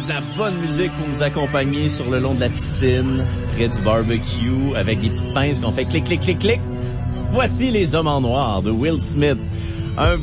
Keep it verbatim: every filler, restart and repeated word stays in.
de la bonne musique pour nous accompagner sur le long de la piscine, près du barbecue, avec des petites pinces qu'on fait clic, clic, clic, clic. Voici les Hommes en Noir de Will Smith. Un